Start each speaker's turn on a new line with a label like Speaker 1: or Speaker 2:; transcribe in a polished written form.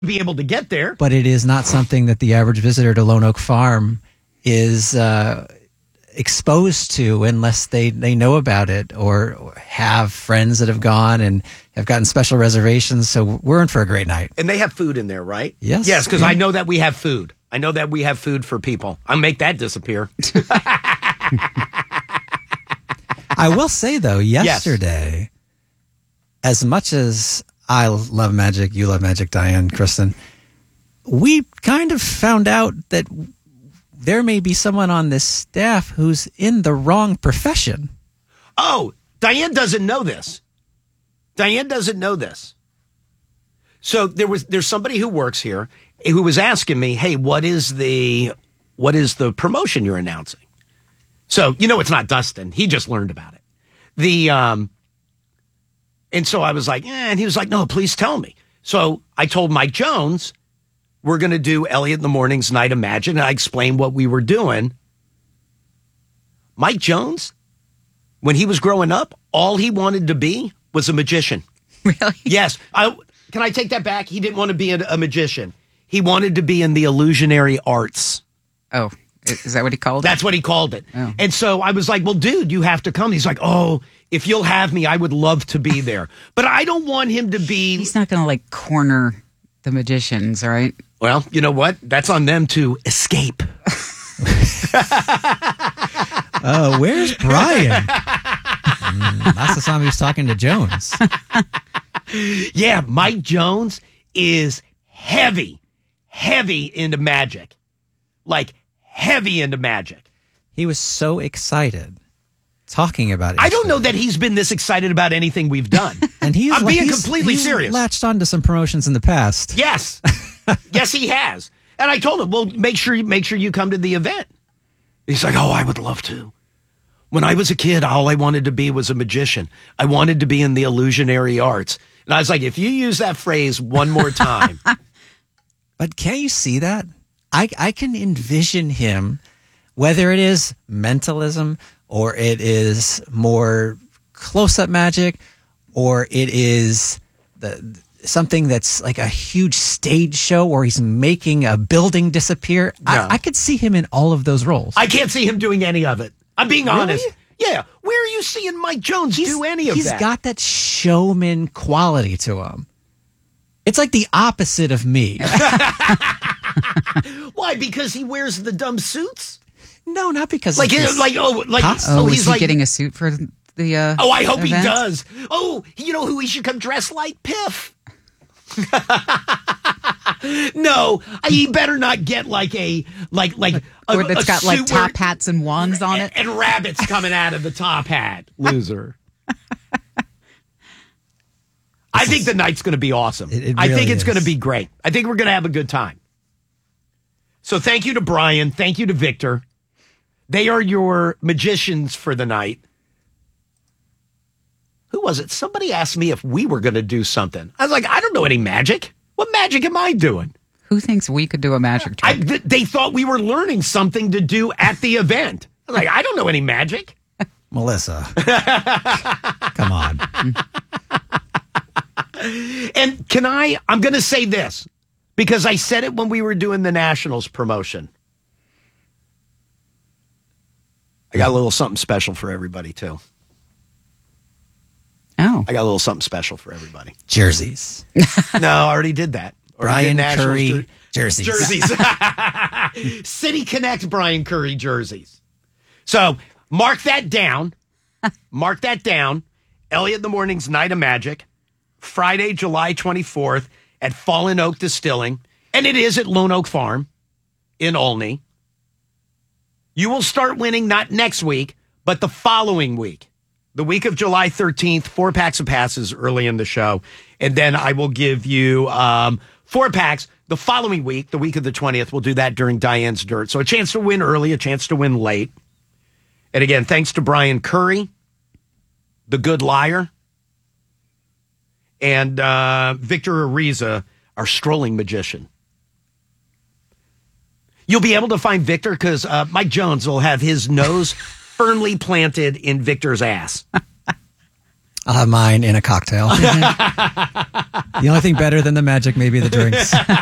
Speaker 1: be able to get there.
Speaker 2: But it is not something that the average visitor to Lone Oak Farm is exposed to unless they know about it or have friends that have gone and have gotten special reservations. So we're in for a great night.
Speaker 1: And they have food in there, right?
Speaker 2: Yes.
Speaker 1: Yes, because I know that we have food. I know that we have food for people. I'll make that disappear.
Speaker 2: I will say, though, yesterday, as much as I love magic, you love magic, Diane, Kristen, we kind of found out that there may be someone on this staff who's in the wrong profession.
Speaker 1: Oh, Diane doesn't know this. Diane doesn't know this. So there's somebody who works here who was asking me, hey, what is the promotion you're announcing? So, it's not Dustin. He just learned about it. And so I was like, and he was like, no, please tell me. So I told Mike Jones, we're going to do Elliot in the Morning's Night of Magic. And I explained what we were doing. Mike Jones, when he was growing up, all he wanted to be was a magician.
Speaker 3: Really?
Speaker 1: Yes. Can I take that back? He didn't want to be a magician. He wanted to be in the illusionary arts.
Speaker 3: Oh, is that what he called it?
Speaker 1: That's what he called it.
Speaker 3: Oh.
Speaker 1: And so I was like, well, dude, you have to come. He's like, oh, if you'll have me, I would love to be there. But I don't want him to be...
Speaker 3: He's not going to, corner the magicians, right?
Speaker 1: Well, you know what? That's on them to escape.
Speaker 2: Where's Brian? Last I saw him, he was talking to Jones.
Speaker 1: Yeah, Mike Jones is heavy into magic. Like, heavy into magic.
Speaker 2: He was so excited talking about it.
Speaker 1: I don't know that he's been this excited about anything we've done.
Speaker 2: And
Speaker 1: I'm being completely serious.
Speaker 2: Latched onto some promotions in the past.
Speaker 1: Yes. Yes, he has. And I told him, well, make sure you come to the event. He's like, oh, I would love to. When I was a kid, all I wanted to be was a magician. I wanted to be in the illusionary arts. And I was like, if you use that phrase one more time.
Speaker 2: But can't you see that? I can envision him, whether it is mentalism or it is more close-up magic or it is something that's like a huge stage show where he's making a building disappear.
Speaker 1: Yeah.
Speaker 2: I could see him in all of those roles.
Speaker 1: I can't see him doing any of it. I'm being honest.
Speaker 2: Really?
Speaker 1: Yeah. Where are you seeing Mike Jones do any of that?
Speaker 2: He's got that showman quality to him. It's like the opposite of me.
Speaker 1: Why? Because he wears the dumb suits?
Speaker 2: No, not because
Speaker 1: Like,
Speaker 2: of this.
Speaker 3: Is he getting a suit for the
Speaker 1: I hope
Speaker 3: event?
Speaker 1: he does. Oh, you know who he should come dressed like? Piff. No, he better not get like a
Speaker 3: or that's got like
Speaker 1: suit
Speaker 3: top hats and wands on it
Speaker 1: and rabbits coming out of the top hat. Loser. I think the night's going to be awesome. I think it's going to be great. I think we're going to have a good time. So thank you to Brian. Thank you to Victor. They are your magicians for the night. Who was it? Somebody asked me if we were going to do something. I was like, I don't know any magic. What magic am I doing?
Speaker 3: Who thinks we could do a magic trick?
Speaker 1: They thought we were learning something to do at the event. I was like, I don't know any magic.
Speaker 2: Melissa. Come on.
Speaker 1: And I'm going to say this because I said it when we were doing the Nationals promotion. I got a little something special for everybody, too.
Speaker 3: Oh.
Speaker 1: I got a little something special for everybody.
Speaker 2: Jerseys.
Speaker 1: No, I already did that.
Speaker 2: Brian Curry jerseys.
Speaker 1: City Connect Brian Curry jerseys. So mark that down. Mark that down. Elliot in the Morning's Night of Magic. Friday, July 24th at Fallen Oak Distilling. And it is at Lone Oak Farm in Olney. You will start winning not next week, but the following week. The week of July 13th, 4 packs of passes early in the show. And then I will give you 4 packs the following week, the week of the 20th. We'll do that during Diane's Dirt. So a chance to win early, a chance to win late. And again, thanks to Brian Curry, the good liar, and Victor Ariza, our strolling magician. You'll be able to find Victor because Mike Jones will have his nose firmly planted in Victor's ass.
Speaker 2: I'll have mine in a cocktail. The only thing better than the magic may be the drinks.